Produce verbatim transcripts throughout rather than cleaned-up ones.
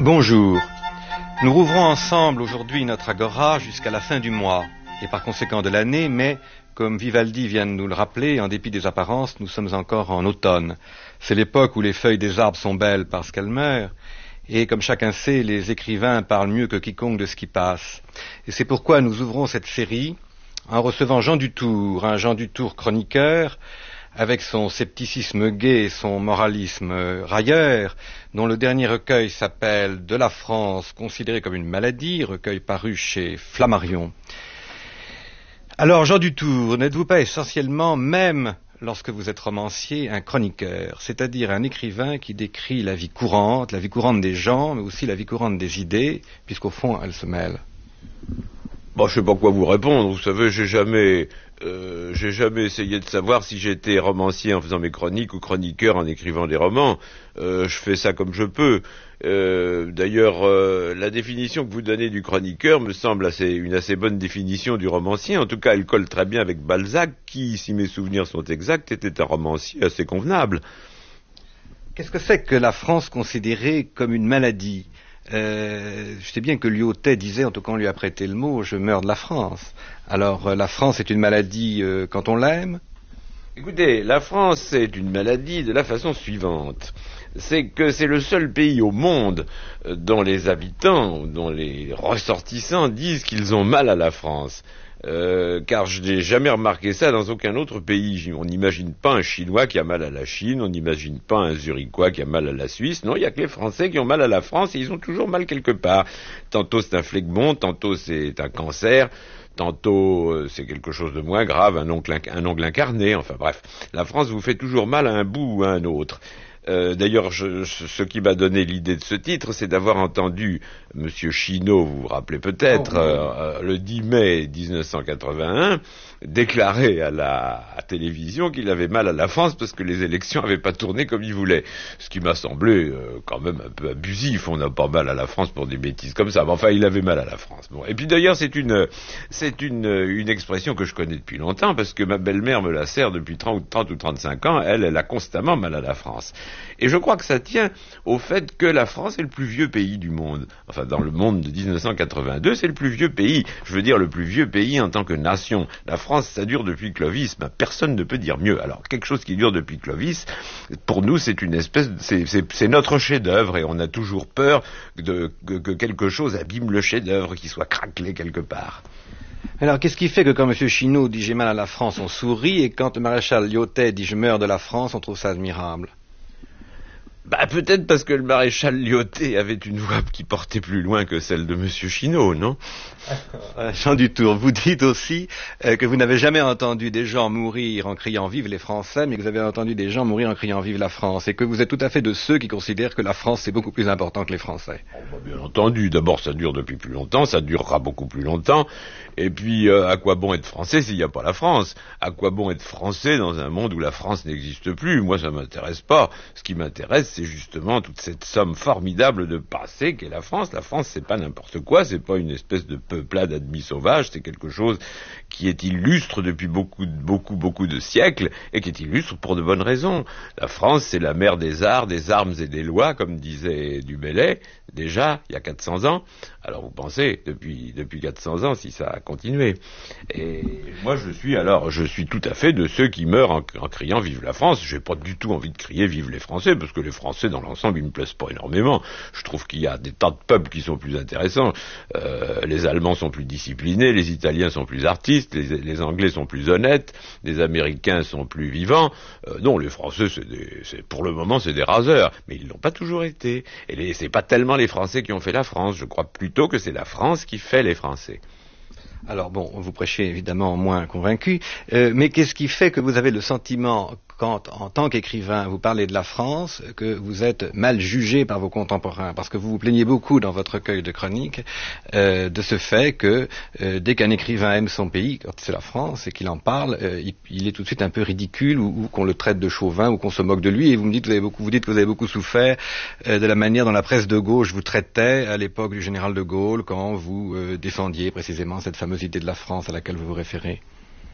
Bonjour. Nous rouvrons ensemble aujourd'hui notre agora jusqu'à la fin du mois, et par conséquent de l'année, mais, comme Vivaldi vient de nous le rappeler, en dépit des apparences, nous sommes encore en automne. C'est l'époque où les feuilles des arbres sont belles parce qu'elles meurent, et comme chacun sait, les écrivains parlent mieux que quiconque de ce qui passe. Et c'est pourquoi nous ouvrons cette série en recevant Jean Dutour, un Jean Dutour chroniqueur, avec son scepticisme gai et son moralisme railleur, dont le dernier recueil s'appelle « De la France, considérée comme une maladie », recueil paru chez Flammarion. Alors, Jean Dutour, n'êtes-vous pas essentiellement, même lorsque vous êtes romancier, un chroniqueur, c'est-à-dire un écrivain qui décrit la vie courante, la vie courante des gens, mais aussi la vie courante des idées, puisqu'au fond, elles se mêlent? Bon, je sais pas quoi vous répondre. Vous savez, j'ai jamais, euh, j'ai jamais essayé de savoir si j'étais romancier en faisant mes chroniques ou chroniqueur en écrivant des romans. Euh, je fais ça comme je peux. Euh, d'ailleurs, euh, la définition que vous donnez du chroniqueur me semble assez, une assez bonne définition du romancier. En tout cas, elle colle très bien avec Balzac, qui, si mes souvenirs sont exacts, était un romancier assez convenable. Qu'est-ce que c'est que la France considérée comme une maladie? Euh, je sais bien que Lyautey disait, en tout cas on lui a prêté le mot, je meurs de la France. Alors euh, la France est une maladie euh, quand on l'aime? Écoutez, la France est une maladie de la façon suivante. C'est que c'est le seul pays au monde dont les habitants, dont les ressortissants disent qu'ils ont mal à la France. Euh, car je n'ai jamais remarqué ça dans aucun autre pays. On n'imagine pas un Chinois qui a mal à la Chine, on n'imagine pas un Zurichois qui a mal à la Suisse. Non, il n'y a que les Français qui ont mal à la France et ils ont toujours mal quelque part. Tantôt c'est un phlegmon, tantôt c'est un cancer, tantôt euh, c'est quelque chose de moins grave, un ongle, un ongle incarné, enfin bref. La France vous fait toujours mal à un bout ou à un autre. Euh, d'ailleurs, je, je, ce qui m'a donné l'idée de ce titre, c'est d'avoir entendu Monsieur Chinaud, vous vous rappelez peut-être, oh, oui. euh, le dix mai mille neuf cent quatre-vingt-un, déclarer à la à télévision qu'il avait mal à la France parce que les élections n'avaient pas tourné comme il voulait. Ce qui m'a semblé euh, quand même un peu abusif. On n'a pas mal à la France pour des bêtises comme ça. Mais enfin, il avait mal à la France. Bon. Et puis d'ailleurs, c'est une c'est une une expression que je connais depuis longtemps parce que ma belle-mère me la sert depuis trente, trente ou trente-cinq ans. Elle, elle a constamment mal à la France. Et je crois que ça tient au fait que la France est le plus vieux pays du monde. Enfin, dans le monde de mille neuf cent quatre-vingt-deux, c'est le plus vieux pays. Je veux dire le plus vieux pays en tant que nation. La France, ça dure depuis Clovis. Ben, personne ne peut dire mieux. Alors, quelque chose qui dure depuis Clovis, pour nous, c'est une espèce, de, c'est, c'est, c'est notre chef-d'œuvre et on a toujours peur de, que, que quelque chose abîme le chef-d'œuvre, qu'il soit craquelé quelque part. Alors, qu'est-ce qui fait que quand M. Chinaud dit « j'ai mal à la France », on sourit, et quand le maréchal Lyautey dit « je meurs de la France », on trouve ça admirable? Bah, peut-être parce que le maréchal Lyautey avait une voix qui portait plus loin que celle de Monsieur Chinaud, non? Jean Dutour, vous dites aussi euh, que vous n'avez jamais entendu des gens mourir en criant « Vive les Français », mais que vous avez entendu des gens mourir en criant « Vive la France », et que vous êtes tout à fait de ceux qui considèrent que la France c'est beaucoup plus important que les Français. Oh, bah, bien entendu, d'abord ça dure depuis plus longtemps, ça durera beaucoup plus longtemps, et puis euh, à quoi bon être français s'il n'y a pas la France? À quoi bon être français dans un monde où la France n'existe plus? Moi ça m'intéresse pas. Ce qui m'intéresse, c'est justement toute cette somme formidable de passé qu'est la France. La France, c'est pas n'importe quoi, c'est pas une espèce de peuplade admis sauvage, c'est quelque chose qui est illustre depuis beaucoup, beaucoup, beaucoup de siècles et qui est illustre pour de bonnes raisons. La France, c'est la mère des arts, des armes et des lois, comme disait Du Bellay, déjà, il y a quatre cents ans. Alors vous pensez, depuis, depuis quatre cents ans, si ça a continué. Et moi, je suis alors, je suis tout à fait de ceux qui meurent en, en criant « Vive la France ». J'ai pas du tout envie de crier « Vive les Français », parce que les Français, dans l'ensemble, ils me plaisent pas énormément. Je trouve qu'il y a des tas de peuples qui sont plus intéressants. Euh, les Allemands sont plus disciplinés, les Italiens sont plus artistes, les, les Anglais sont plus honnêtes, les Américains sont plus vivants. Euh, non, les Français, c'est des, c'est, pour le moment, c'est des raseurs. Mais ils l'ont pas toujours été. Et les, c'est pas tellement les Français qui ont fait la France. Je crois plutôt que c'est la France qui fait les Français. Alors bon, vous prêchez évidemment moins convaincu, euh, mais qu'est-ce qui fait que vous avez le sentiment, quand en tant qu'écrivain vous parlez de la France, que vous êtes mal jugé par vos contemporains? Parce que vous vous plaignez beaucoup dans votre recueil de chroniques euh, de ce fait que euh, dès qu'un écrivain aime son pays, quand c'est la France et qu'il en parle, euh, il, il est tout de suite un peu ridicule, ou, ou qu'on le traite de chauvin, ou qu'on se moque de lui. Et vous me dites, vous, avez beaucoup, vous dites que vous avez beaucoup souffert euh, de la manière dont la presse de gauche vous traitait à l'époque du général de Gaulle, quand vous euh, défendiez précisément cette fameuse idée de la France à laquelle vous vous référez.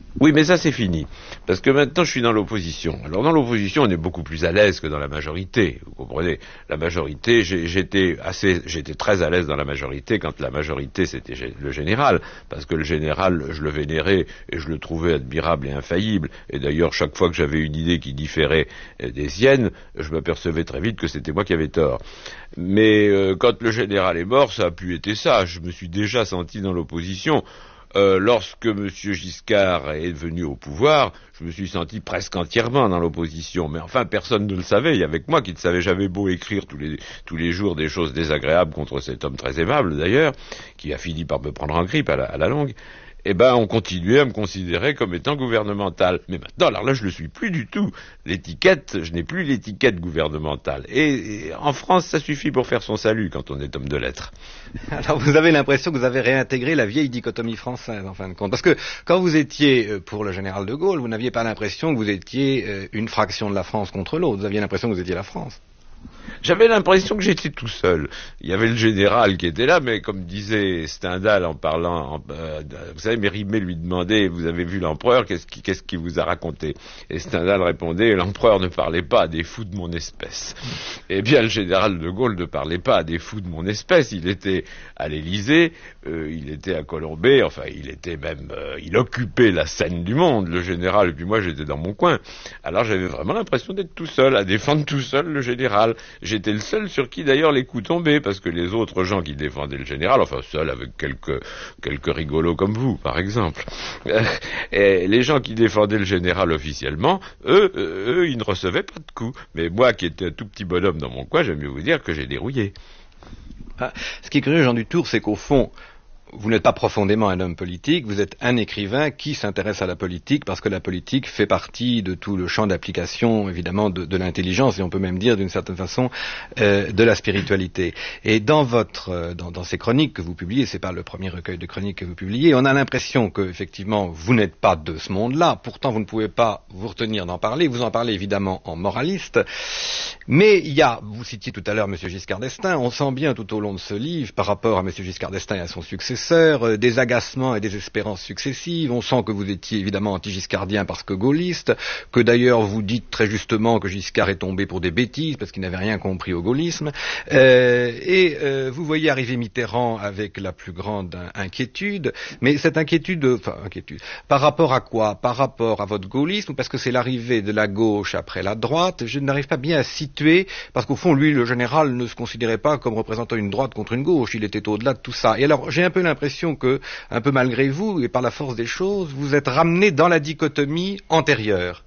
Oui, mais ça c'est fini, parce que maintenant je suis dans l'opposition. Alors dans l'opposition, on est beaucoup plus à l'aise que dans la majorité. Vous comprenez? La majorité, j'ai, j'étais assez, j'étais très à l'aise dans la majorité quand la majorité c'était le général, parce que le général, je le vénérais et je le trouvais admirable et infaillible. Et d'ailleurs, chaque fois que j'avais une idée qui différait des siennes, je m'apercevais très vite que c'était moi qui avais tort. Mais euh, quand le général est mort, ça a pu être ça. Je me suis déjà senti dans l'opposition. Euh, lorsque M. Giscard est venu au pouvoir, je me suis senti presque entièrement dans l'opposition. Mais enfin, personne ne le savait. Il y avait que moi qui le savais. J'avais beau écrire tous les, tous les jours des choses désagréables contre cet homme très aimable, d'ailleurs, qui a fini par me prendre en grippe à la, à la longue. Eh ben, on continuait à me considérer comme étant gouvernemental. Mais maintenant, alors là, je le suis plus du tout. L'étiquette, je n'ai plus l'étiquette gouvernementale. Et, et en France, ça suffit pour faire son salut quand on est homme de lettres. Alors, vous avez l'impression que vous avez réintégré la vieille dichotomie française, en fin de compte. Parce que quand vous étiez pour le général de Gaulle, vous n'aviez pas l'impression que vous étiez une fraction de la France contre l'autre. Vous aviez l'impression que vous étiez la France. J'avais l'impression que j'étais tout seul. Il y avait le général qui était là, mais comme disait Stendhal en parlant, en, euh, vous savez, Mérimée lui demandait, vous avez vu l'empereur, qu'est-ce qui, qu'est-ce qui vous a raconté? Et Stendhal répondait, l'empereur ne parlait pas à des fous de mon espèce. Eh bien, le général de Gaulle ne parlait pas à des fous de mon espèce. Il était à l'Élysée, euh, il était à Colombey, enfin, il était même, euh, il occupait la scène du monde, le général, et puis moi, j'étais dans mon coin. Alors, j'avais vraiment l'impression d'être tout seul, à défendre tout seul le général. J'étais le seul sur qui d'ailleurs les coups tombaient, parce que les autres gens qui défendaient le général, enfin seul avec quelques quelques rigolos comme vous, par exemple, euh, et les gens qui défendaient le général officiellement, eux, euh, eux, ils ne recevaient pas de coups. Mais moi, qui étais un tout petit bonhomme dans mon coin, j'aime mieux vous dire que j'ai dérouillé. Ah, ce qui est curieux, Jean Dutour, c'est qu'au fond, vous n'êtes pas profondément un homme politique, vous êtes un écrivain qui s'intéresse à la politique parce que la politique fait partie de tout le champ d'application, évidemment, de, de l'intelligence et on peut même dire d'une certaine façon euh, de la spiritualité. Et dans votre, dans, dans ces chroniques que vous publiez, c'est pas le premier recueil de chroniques que vous publiez, on a l'impression que effectivement vous n'êtes pas de ce monde-là. Pourtant, vous ne pouvez pas vous retenir d'en parler. Vous en parlez évidemment en moraliste, mais il y a, vous citiez tout à l'heure M. Giscard d'Estaing. On sent bien tout au long de ce livre, par rapport à M. Giscard d'Estaing et à son successeur, des agacements et des espérances successives. On sent que vous étiez évidemment anti-giscardien parce que gaulliste, que d'ailleurs vous dites très justement que Giscard est tombé pour des bêtises parce qu'il n'avait rien compris au gaullisme. Euh, et euh, vous voyez arriver Mitterrand avec la plus grande inquiétude. Mais cette inquiétude, enfin inquiétude, par rapport à quoi? Par rapport à votre gaullisme ou parce que c'est l'arrivée de la gauche après la droite? Je n'arrive pas bien à situer, parce qu'au fond, lui, le général, ne se considérait pas comme représentant une droite contre une gauche. Il était au-delà de tout ça. Et alors, j'ai un peu l'impression que, un peu malgré vous, et par la force des choses, vous êtes ramené dans la dichotomie antérieure.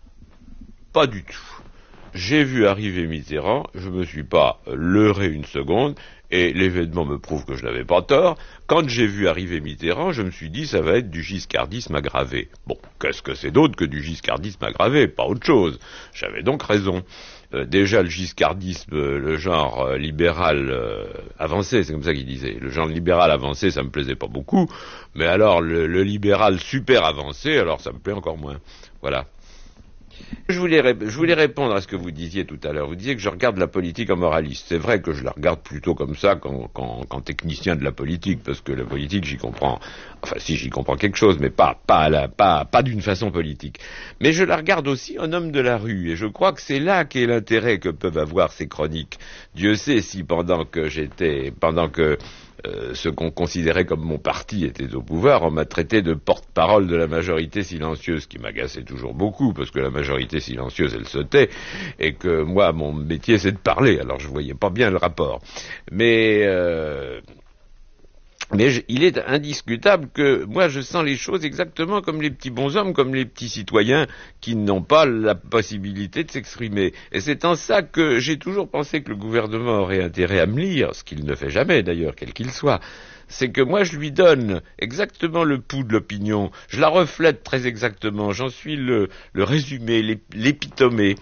Pas du tout. J'ai vu arriver Mitterrand, je me suis pas leurré une seconde, et l'événement me prouve que je n'avais pas tort. Quand j'ai vu arriver Mitterrand, je me suis dit, ça va être du giscardisme aggravé. Bon, qu'est-ce que c'est d'autre que du giscardisme aggravé? Pas autre chose. J'avais donc raison. Euh, déjà, le giscardisme, le genre euh, libéral euh, avancé, c'est comme ça qu'il disait. Le genre libéral avancé, ça me plaisait pas beaucoup. Mais alors, le, le libéral super avancé, alors ça me plaît encore moins. Voilà. Je voulais, je voulais répondre à ce que vous disiez tout à l'heure. Vous disiez que je regarde la politique en moraliste. C'est vrai que je la regarde plutôt comme ça qu'en, qu'en, qu'en technicien de la politique, parce que la politique, j'y comprends, enfin si, j'y comprends quelque chose, mais pas, pas, à la, pas, pas d'une façon politique. Mais je la regarde aussi en homme de la rue, et je crois que c'est là qu'est l'intérêt que peuvent avoir ces chroniques. Dieu sait si pendant que j'étais, pendant que Euh, ce qu'on considérait comme mon parti était au pouvoir, on m'a traité de porte-parole de la majorité silencieuse, qui m'agaçait toujours beaucoup, parce que la majorité silencieuse, elle se tait, et que moi, mon métier, c'est de parler, alors je voyais pas bien le rapport. Mais... Euh Mais je, il est indiscutable que moi je sens les choses exactement comme les petits bonshommes, comme les petits citoyens qui n'ont pas la possibilité de s'exprimer. Et c'est en ça que j'ai toujours pensé que le gouvernement aurait intérêt à me lire, ce qu'il ne fait jamais d'ailleurs, quel qu'il soit. C'est que moi je lui donne exactement le pouls de l'opinion, je la reflète très exactement, j'en suis le, le résumé, l'épitomé.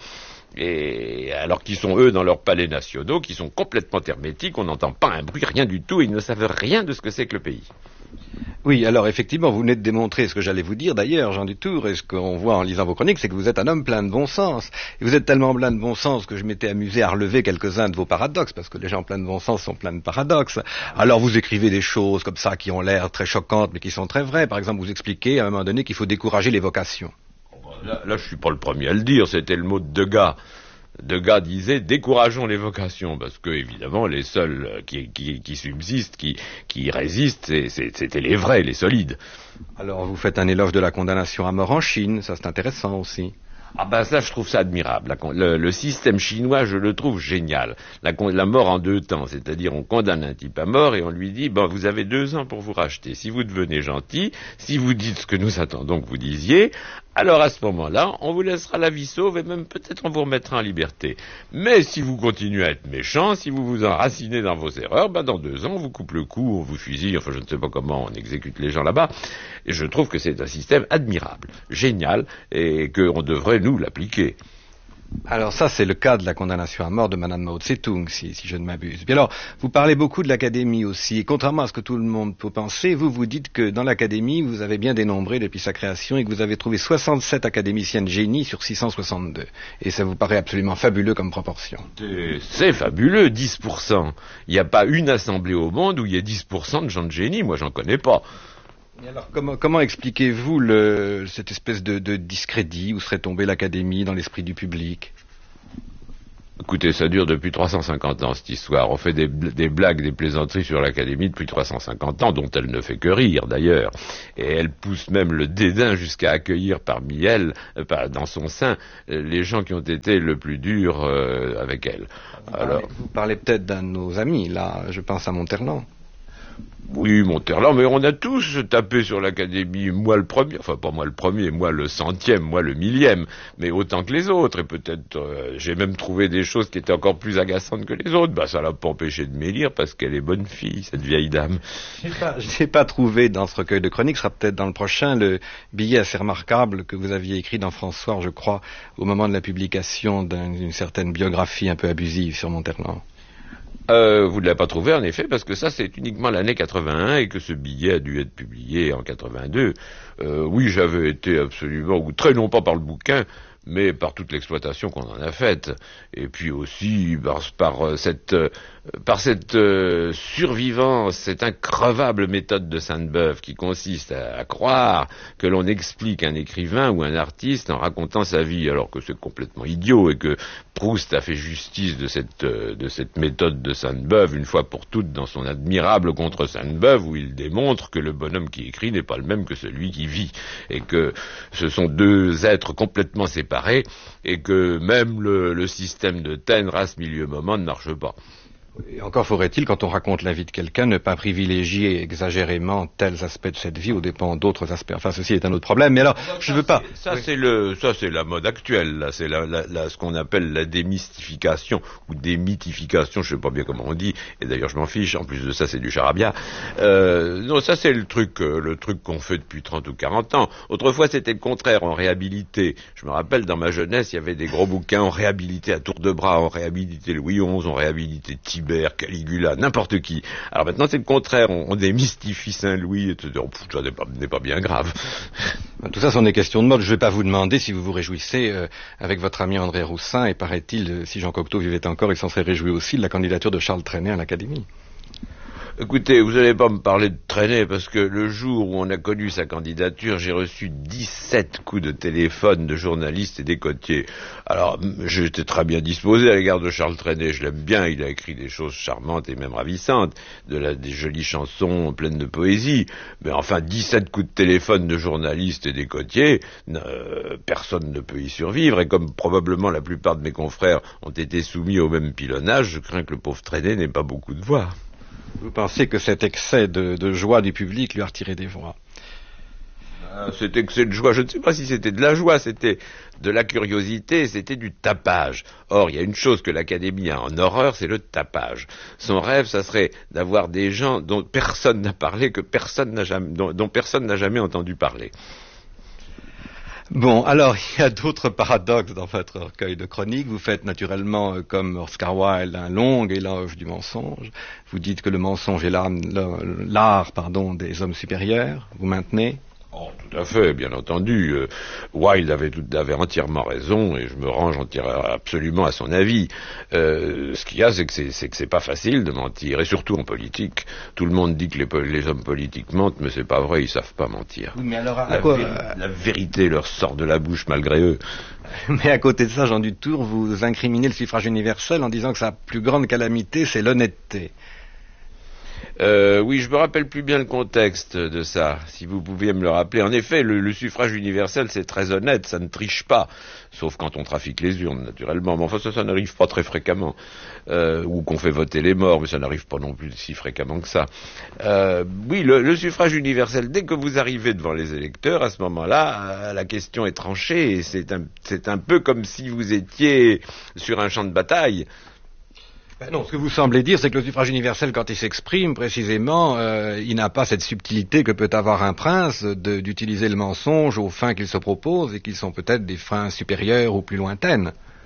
Et alors qu'ils sont eux dans leurs palais nationaux, qui sont complètement hermétiques, on n'entend pas un bruit, rien du tout, et ils ne savent rien de ce que c'est que le pays. Oui, alors effectivement, vous venez de démontrer ce que j'allais vous dire d'ailleurs, Jean Dutour, et ce qu'on voit en lisant vos chroniques, c'est que vous êtes un homme plein de bon sens. Et vous êtes tellement plein de bon sens que je m'étais amusé à relever quelques-uns de vos paradoxes, parce que les gens pleins de bon sens sont pleins de paradoxes. Alors vous écrivez des choses comme ça qui ont l'air très choquantes, mais qui sont très vraies. Par exemple, vous expliquez à un moment donné qu'il faut décourager les vocations. Là, là je suis pas le premier à le dire, c'était le mot de Degas. Degas disait décourageons les vocations, parce que évidemment les seuls qui, qui, qui subsistent, qui, qui résistent, c'est, c'est, c'était les vrais, les solides. Alors vous faites un éloge de la condamnation à mort en Chine, ça c'est intéressant aussi. Ah ben ça, je trouve ça admirable. La, le, le système chinois, je le trouve génial. La, la mort en deux temps, c'est-à-dire on condamne un type à mort et on lui dit, bon, vous avez deux ans pour vous racheter. Si vous devenez gentil, si vous dites ce que nous attendons que vous disiez, alors à ce moment-là, on vous laissera la vie sauve et même peut-être on vous remettra en liberté. Mais si vous continuez à être méchant, si vous vous enracinez dans vos erreurs, ben dans deux ans, on vous coupe le cou, on vous fusille, enfin je ne sais pas comment on exécute les gens là-bas. Et je trouve que c'est un système admirable, génial, et qu'on devrait nous l'appliquer. Alors ça, c'est le cas de la condamnation à mort de Madame Mao Tse-tung, si, si je ne m'abuse. Puis alors, vous parlez beaucoup de l'Académie aussi, et contrairement à ce que tout le monde peut penser, vous vous dites que dans l'Académie, vous avez bien dénombré depuis sa création et que vous avez trouvé soixante-sept académiciennes génies sur six cent soixante-deux. Et ça vous paraît absolument fabuleux comme proportion. C'est fabuleux, dix pour cent. Il n'y a pas une assemblée au monde où il y a dix pour cent de gens de génie, moi j'en connais pas. Et alors, comment, comment expliquez-vous le, cette espèce de, de discrédit où serait tombée l'Académie dans l'esprit du public? Écoutez, ça dure depuis trois cent cinquante ans, cette histoire. On fait des, des blagues, des plaisanteries sur l'Académie depuis trois cent cinquante ans, dont elle ne fait que rire, d'ailleurs. Et elle pousse même le dédain jusqu'à accueillir parmi elle, euh, dans son sein, euh, les gens qui ont été le plus durs euh, avec elle. Vous Alors, parlez, vous parlez peut-être d'un de nos amis, là, je pense à Monterland. Oui, Monterland, mais on a tous tapé sur l'Académie, moi le premier, enfin pas moi le premier, moi le centième, moi le millième, mais autant que les autres, et peut-être euh, j'ai même trouvé des choses qui étaient encore plus agaçantes que les autres. Bah ça l'a pas empêché de m'élire parce qu'elle est bonne fille, cette vieille dame. Je n'ai pas, je n'ai pas trouvé dans ce recueil de chroniques, ce sera peut-être dans le prochain, le billet assez remarquable que vous aviez écrit dans François, je crois, au moment de la publication d'une certaine biographie un peu abusive sur Monterland. Euh, vous ne l'avez pas trouvé en effet parce que ça c'est uniquement l'année quatre-vingt-un et que ce billet a dû être publié en quatre-vingt-deux. Euh, oui, j'avais été absolument, ou très non pas par le bouquin, mais par toute l'exploitation qu'on en a faite, et puis aussi par, par cette, par cette euh, survivance, cette increvable méthode de Sainte-Beuve qui consiste à, à croire que l'on explique un écrivain ou un artiste en racontant sa vie, alors que c'est complètement idiot, et que Proust a fait justice de cette, de cette méthode de Sainte-Beuve une fois pour toutes dans son admirable Contre Sainte-Beuve, où il démontre que le bonhomme qui écrit n'est pas le même que celui qui vit, et que ce sont deux êtres complètement séparés, et que même le, le système de Taine, race, milieu, moment ne marche pas. Et encore faudrait-il, quand on raconte la vie de quelqu'un, ne pas privilégier exagérément tels aspects de cette vie aux dépens d'autres aspects. Enfin, ceci est un autre problème, mais alors, ça, je ne veux pas... Ça, oui. c'est le, ça, c'est la mode actuelle, là. C'est la, la, la, ce qu'on appelle la démystification, ou démythification, je ne sais pas bien comment on dit, et d'ailleurs je m'en fiche, en plus de ça, c'est du charabia. Euh, non, ça, c'est le truc, euh, le truc qu'on fait depuis trente ou quarante ans. Autrefois, c'était le contraire, on réhabilitait. Je me rappelle, dans ma jeunesse, il y avait des gros bouquins, on réhabilitait à tour de bras, on réhabilitait Louis onze, on réhabilitait Tibère, Caligula, n'importe qui. Alors maintenant c'est le contraire, on, on démystifie Saint-Louis, et oh, pff, ça n'est pas, n'est pas bien grave. Tout ça sont des questions de mode. Je ne vais pas vous demander si vous vous réjouissez euh, avec votre ami André Roussin, et paraît-il, euh, si Jean Cocteau vivait encore, il s'en serait réjoui aussi de la candidature de Charles Trenet à l'Académie. Écoutez, vous n'allez pas me parler de Trenet, parce que le jour où on a connu sa candidature, j'ai reçu dix-sept coups de téléphone de journalistes et d'écotiers. Alors, j'étais très bien disposé à l'égard de Charles Trenet, je l'aime bien, il a écrit des choses charmantes et même ravissantes, de la, des jolies chansons pleines de poésie, mais enfin, dix-sept coups de téléphone de journalistes et d'écotiers, euh, personne ne peut y survivre, et comme probablement la plupart de mes confrères ont été soumis au même pilonnage, je crains que le pauvre Trenet n'ait pas beaucoup de voix. Vous pensez que cet excès de, de joie du public lui a retiré des voix? euh, Cet excès de joie, je ne sais pas si c'était de la joie, c'était de la curiosité, c'était du tapage. Or, il y a une chose que l'Académie a en horreur, c'est le tapage. Son rêve, ça serait d'avoir des gens dont personne n'a parlé, que personne n'a jamais, dont, dont personne n'a jamais entendu parler. Bon, alors il y a d'autres paradoxes dans votre recueil de chroniques. Vous faites naturellement, euh, comme Oscar Wilde, un long éloge du mensonge. Vous dites que le mensonge est l'art, l'art, pardon, des hommes supérieurs. Vous maintenez? Oh, tout à fait, bien entendu. Euh, Wilde avait, tout, avait entièrement raison et je me range entièrement, absolument à son avis. Euh, ce qu'il y a, c'est que c'est, c'est que c'est pas facile de mentir, et surtout en politique. Tout le monde dit que les, les hommes politiques mentent, mais c'est pas vrai, ils savent pas mentir. Oui, mais alors, à la, quoi, véri- euh... la vérité leur sort de la bouche malgré eux. Mais à côté de ça, Jean Dutour, vous incriminez le suffrage universel en disant que sa plus grande calamité, c'est l'honnêteté. Euh, oui, je me rappelle plus bien le contexte de ça, si vous pouviez me le rappeler. En effet, le, le suffrage universel, c'est très honnête, ça ne triche pas, sauf quand on trafique les urnes, naturellement. Mais enfin, ça, ça n'arrive pas très fréquemment. Euh, ou qu'on fait voter les morts, mais ça n'arrive pas non plus si fréquemment que ça. Euh, oui, le, le suffrage universel, dès que vous arrivez devant les électeurs, à ce moment-là, la question est tranchée, et c'est un, c'est un peu comme si vous étiez sur un champ de bataille. Ben non, ce que vous semblez dire, c'est que le suffrage universel, quand il s'exprime, précisément, euh, il n'a pas cette subtilité que peut avoir un prince de, d'utiliser le mensonge aux fins qu'il se propose et qui sont peut-être des fins supérieures ou plus lointaines.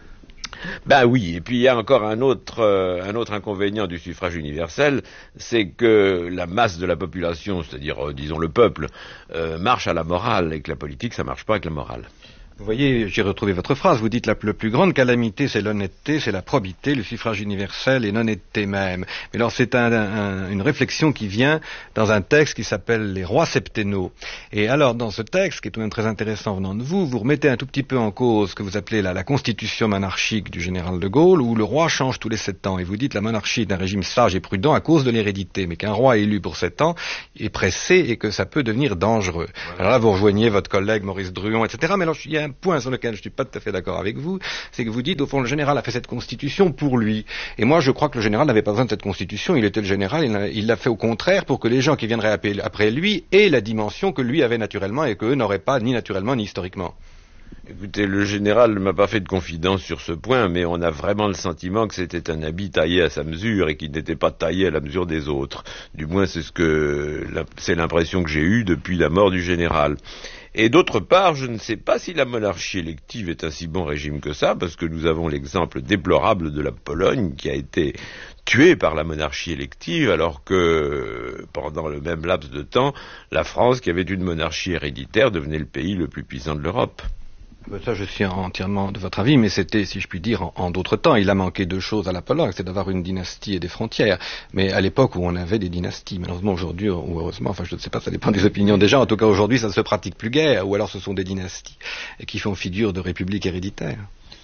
Ben oui, et puis il y a encore un autre, euh, un autre inconvénient du suffrage universel, c'est que la masse de la population, c'est-à-dire, euh, disons, le peuple, euh, marche à la morale, et que la politique, ça marche pas avec la morale. Vous voyez, j'ai retrouvé votre phrase, vous dites la plus grande calamité, c'est l'honnêteté, c'est la probité, le suffrage universel et l'honnêteté même. Mais alors c'est un, un, une réflexion qui vient dans un texte qui s'appelle Les Rois septennaux. Et alors dans ce texte, qui est tout de même très intéressant venant de vous, vous remettez un tout petit peu en cause ce que vous appelez la, la constitution monarchique du général de Gaulle, où le roi change tous les sept ans. Et vous dites la monarchie est un régime sage et prudent à cause de l'hérédité, mais qu'un roi élu pour sept ans est pressé et que ça peut devenir dangereux. Voilà. Alors là vous rejoignez votre collègue Maurice Druon, et cetera. Mais alors il y a un point sur lequel je ne suis pas tout à fait d'accord avec vous, c'est que vous dites, au fond, le général a fait cette constitution pour lui. Et moi, je crois que le général n'avait pas besoin de cette constitution, il était le général, il l'a fait au contraire pour que les gens qui viendraient après lui aient la dimension que lui avait naturellement et qu'eux n'auraient pas ni naturellement ni historiquement. Écoutez, le général ne m'a pas fait de confidence sur ce point, mais on a vraiment le sentiment que c'était un habit taillé à sa mesure et qu'il n'était pas taillé à la mesure des autres. Du moins, c'est ce que, c'est l'impression que j'ai eue depuis la mort du général. Et d'autre part, je ne sais pas si la monarchie élective est un si bon régime que ça, parce que nous avons l'exemple déplorable de la Pologne qui a été tuée par la monarchie élective, alors que pendant le même laps de temps, la France, qui avait une monarchie héréditaire, devenait le pays le plus puissant de l'Europe. Ça, je suis entièrement de votre avis, mais c'était, si je puis dire, en, en d'autres temps. Il a manqué deux choses à la Pologne, c'est d'avoir une dynastie et des frontières. Mais à l'époque où on avait des dynasties, malheureusement aujourd'hui, ou heureusement, enfin je ne sais pas, ça dépend des opinions des gens, en tout cas aujourd'hui ça ne se pratique plus guère, ou alors ce sont des dynasties qui font figure de république héréditaire.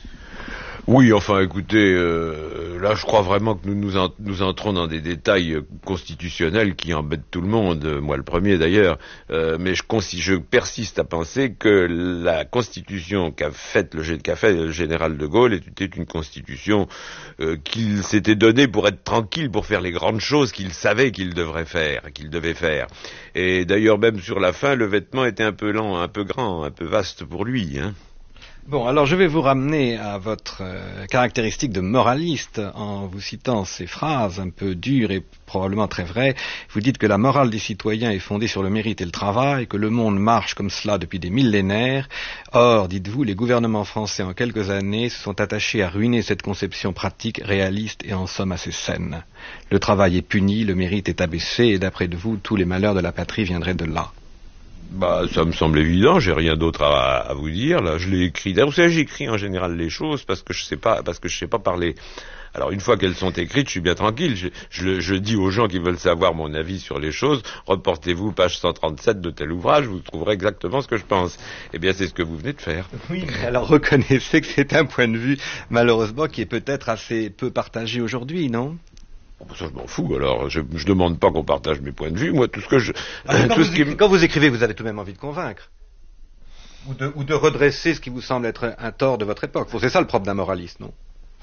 Oui, enfin, écoutez, euh, là, je crois vraiment que nous nous, en, nous entrons dans des détails constitutionnels qui embêtent tout le monde, euh, moi le premier d'ailleurs, euh, mais je, je persiste à penser que la constitution qu'a faite le, qu'a fait le général de Gaulle était une constitution euh, qu'il s'était donnée pour être tranquille, pour faire les grandes choses qu'il savait qu'il devrait faire, qu'il devait faire. Et d'ailleurs, même sur la fin, le vêtement était un peu lent, un peu grand, un peu vaste pour lui, hein. Bon, alors je vais vous ramener à votre euh, caractéristique de moraliste en vous citant ces phrases un peu dures et probablement très vraies. Vous dites que la morale des citoyens est fondée sur le mérite et le travail, que le monde marche comme cela depuis des millénaires. Or, dites-vous, les gouvernements français en quelques années se sont attachés à ruiner cette conception pratique, réaliste et en somme assez saine. Le travail est puni, le mérite est abaissé et d'après vous, tous les malheurs de la patrie viendraient de là. Bah, ça me semble évident, j'ai rien d'autre à, à vous dire, là, je l'ai écrit. D'ailleurs, vous savez, j'écris en général les choses parce que je sais pas, parce que je sais pas parler. Alors, une fois qu'elles sont écrites, je suis bien tranquille. Je, je, je dis aux gens qui veulent savoir mon avis sur les choses, reportez-vous page cent trente-sept de tel ouvrage, vous trouverez exactement ce que je pense. Eh bien, c'est ce que vous venez de faire. Oui, mais alors reconnaissez que c'est un point de vue, malheureusement, qui est peut-être assez peu partagé aujourd'hui, non ? Ça, je m'en fous, alors, je, je demande pas qu'on partage mes points de vue, moi, tout ce que je... Ah, quand, tout vous, ce qui... quand vous écrivez, vous avez tout de même envie de convaincre. Ou de, ou de redresser ce qui vous semble être un tort de votre époque. C'est ça le propre d'un moraliste, non ?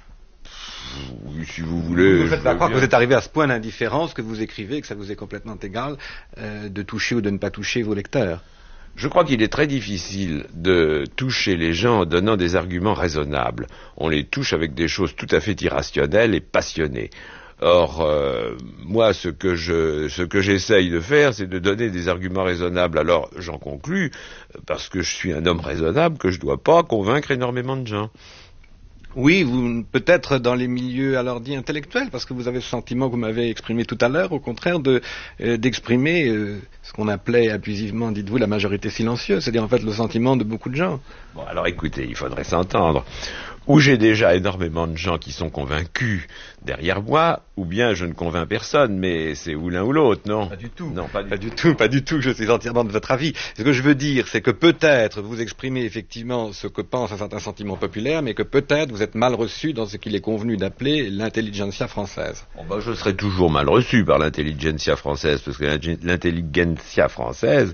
Oui, si vous voulez... Vous faites pas croire que vous êtes arrivé à ce point d'indifférence que vous écrivez, que ça vous est complètement égal euh, de toucher ou de ne pas toucher vos lecteurs. Je crois qu'il est très difficile de toucher les gens en donnant des arguments raisonnables. On les touche avec des choses tout à fait irrationnelles et passionnées. Or, euh, moi, ce que je, ce que j'essaye de faire, c'est de donner des arguments raisonnables. Alors, j'en conclus, parce que je suis un homme raisonnable, que je ne dois pas convaincre énormément de gens. Oui, vous, peut-être dans les milieux alors dits intellectuels, parce que vous avez ce sentiment que vous m'avez exprimé tout à l'heure, au contraire, de, euh, d'exprimer euh, ce qu'on appelait abusivement, dites-vous, la majorité silencieuse, c'est-à-dire en fait le sentiment de beaucoup de gens. Bon, alors écoutez, il faudrait s'entendre. Ou j'ai déjà énormément de gens qui sont convaincus derrière moi, ou bien je ne convainc personne, mais c'est ou l'un ou l'autre, non? Pas du tout. Non, pas du, pas du tout. Pas du tout, je suis entièrement de votre avis. Ce que je veux dire, c'est que peut-être vous exprimez effectivement ce que pense un certain sentiment populaire, mais que peut-être vous êtes mal reçu dans ce qu'il est convenu d'appeler l'intelligentsia française. Bon, ben, je serai toujours mal reçu par l'intelligentsia française, parce que l'intelligentsia française,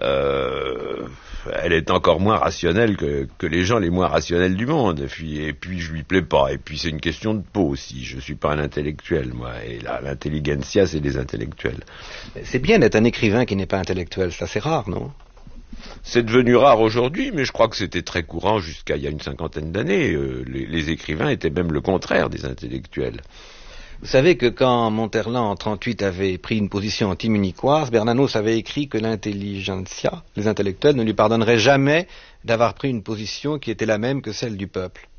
euh, elle est encore moins rationnelle que, que les gens les moins rationnels du monde. Et puis, et puis je lui plais pas. Et puis c'est une question de peau aussi. Je suis pas un intellectuel, moi. Et là, l'intelligentsia, c'est des intellectuels. C'est bien d'être un écrivain qui n'est pas intellectuel. C'est assez rare, non? C'est devenu rare aujourd'hui, mais je crois que c'était très courant jusqu'à il y a une cinquantaine d'années. Euh, les, les écrivains étaient même le contraire des intellectuels. Vous savez que quand Monterland en trente-huit avait pris une position anti-munichoise, Bernanos avait écrit que l'intelligentsia, les intellectuels, ne lui pardonneraient jamais d'avoir pris une position qui était la même que celle du peuple.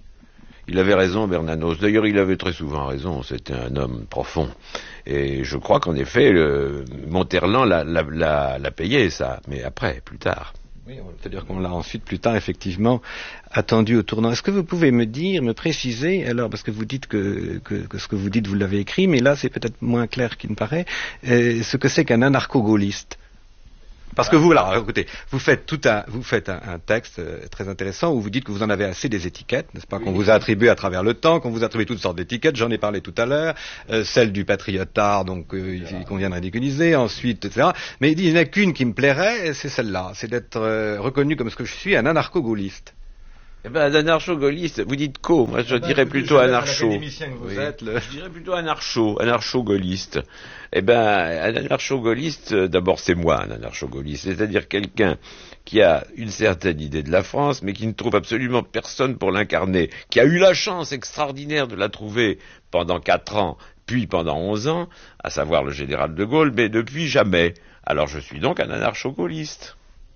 Il avait raison, Bernanos. D'ailleurs, il avait très souvent raison. C'était un homme profond. Et je crois qu'en effet, le Monterland l'a, l'a, l'a, l'a payé, ça. Mais après, plus tard. Oui, c'est-à-dire qu'on l'a ensuite, plus tard, effectivement, attendu au tournant. Est-ce que vous pouvez me dire, me préciser, alors, parce que vous dites que, que, que ce que vous dites, vous l'avez écrit, mais là, c'est peut-être moins clair qu'il ne paraît, euh, ce que c'est qu'un anarcho-gaulliste? Parce que vous, là, écoutez, vous faites tout un, vous faites un, un texte euh, très intéressant où vous dites que vous en avez assez des étiquettes, n'est-ce pas, oui, qu'on vous a attribué à travers le temps, qu'on vous a attribué toutes sortes d'étiquettes. J'en ai parlé tout à l'heure, euh, celle du patriotard, donc euh, il convient de ridiculiser, ensuite, et cetera. Mais il dit il n'y en a qu'une qui me plairait, c'est celle-là, c'est d'être euh, reconnu comme ce que je suis, un anarcho-gaulliste. Eh ben, un anarcho-gaulliste, vous dites co, moi je eh ben, dirais écoutez, plutôt je anarcho. Que vous oui. êtes, le... Je dirais plutôt anarcho, anarcho-gaulliste. Eh ben, un anarcho-gaulliste, d'abord c'est moi un anarcho-gaulliste, c'est-à-dire quelqu'un qui a une certaine idée de la France, mais qui ne trouve absolument personne pour l'incarner, qui a eu la chance extraordinaire de la trouver pendant quatre ans, puis pendant onze ans, à savoir le général de Gaulle, mais depuis jamais. Alors je suis donc un anarcho-gaulliste.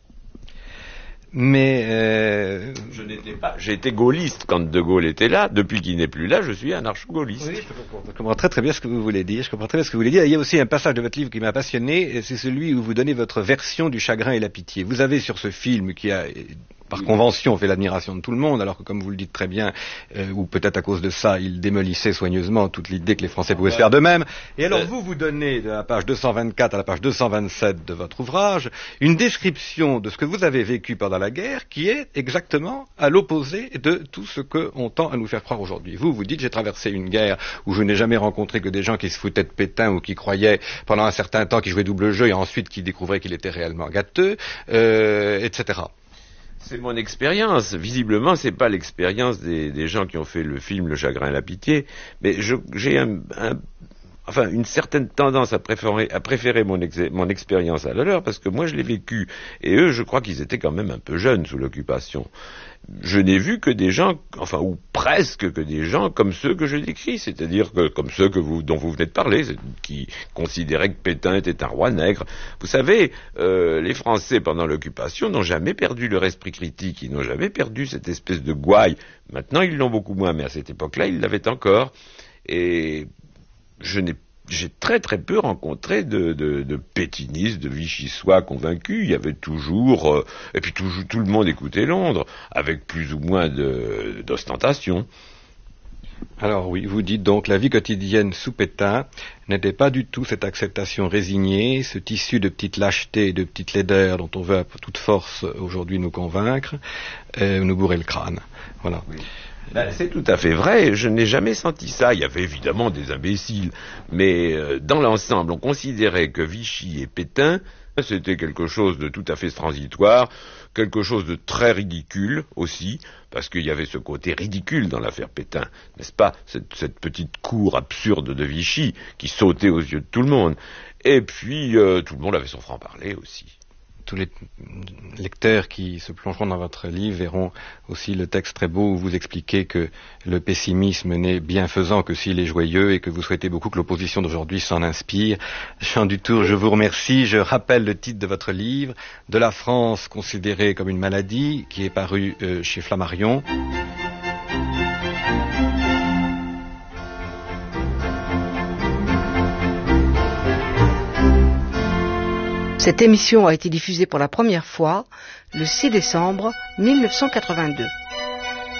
Mais euh... je n'étais pas. J'ai été gaulliste quand De Gaulle était là. Depuis qu'il n'est plus là, je suis anarcho-gaulliste. Oui, je comprends, je comprends très très bien ce que vous voulez dire. Je comprends très bien ce que vous voulez dire. Il y a aussi un passage de votre livre qui m'a passionné. C'est celui où vous donnez votre version du chagrin et la pitié. Vous avez sur ce film qui a par convention fait l'admiration de tout le monde, alors que comme vous le dites très bien, euh, ou peut-être à cause de ça, il démolissait soigneusement toute l'idée que les Français pouvaient ouais. se faire d'eux-mêmes. Et alors euh... vous, vous donnez de la page deux cent vingt-quatre à la page deux cent vingt-sept de votre ouvrage une description de ce que vous avez vécu pendant la guerre qui est exactement à l'opposé de tout ce qu'on tend à nous faire croire aujourd'hui. Vous, vous dites, j'ai traversé une guerre où je n'ai jamais rencontré que des gens qui se foutaient de Pétain ou qui croyaient pendant un certain temps qu'ils jouaient double jeu et ensuite qui découvraient qu'il était réellement gâteux, euh, et cetera. C'est mon expérience. Visiblement, c'est pas l'expérience des, des gens qui ont fait le film Le Chagrin et la Pitié, mais je, j'ai un, un, enfin, une certaine tendance à préférer, à préférer mon, ex, mon expérience à la leur, parce que moi je l'ai vécu, et eux, je crois qu'ils étaient quand même un peu jeunes sous l'occupation. Je n'ai vu que des gens, enfin, ou presque que des gens comme ceux que je décris, c'est-à-dire que, comme ceux que vous, dont vous venez de parler, qui considéraient que Pétain était un roi nègre. Vous savez, euh, les Français, pendant l'occupation, n'ont jamais perdu leur esprit critique, ils n'ont jamais perdu cette espèce de gouaille. Maintenant, ils l'ont beaucoup moins, mais à cette époque-là, ils l'avaient encore. Et je n'ai J'ai très très peu rencontré de, de, de pétinistes, de vichysois convaincus. Il y avait toujours, euh, et puis tout, tout le monde écoutait Londres, avec plus ou moins de, d'ostentation. Alors oui, vous dites donc la vie quotidienne sous Pétain n'était pas du tout cette acceptation résignée, ce tissu de petites lâchetés et de petites laideurs dont on veut à toute force aujourd'hui nous convaincre, euh, nous bourrer le crâne. Voilà. Oui. Ben, c'est tout à fait vrai, je n'ai jamais senti ça. Il y avait évidemment des imbéciles, mais euh, dans l'ensemble, on considérait que Vichy et Pétain, c'était quelque chose de tout à fait transitoire, quelque chose de très ridicule aussi, parce qu'il y avait ce côté ridicule dans l'affaire Pétain, n'est-ce pas, cette, cette petite cour absurde de Vichy qui sautait aux yeux de tout le monde. Et puis, euh, tout le monde avait son franc-parler aussi. tous les lecteurs qui se plongeront dans votre livre verront aussi le texte très beau où vous expliquez que le pessimisme n'est bienfaisant que s'il est joyeux et que vous souhaitez beaucoup que l'opposition d'aujourd'hui s'en inspire. Jean Dutour, je vous remercie. Je rappelle le titre de votre livre, De la France considérée comme une maladie, qui est paru euh, chez Flammarion. Cette émission a été diffusée pour la première fois le six décembre mille neuf cent quatre-vingt-deux.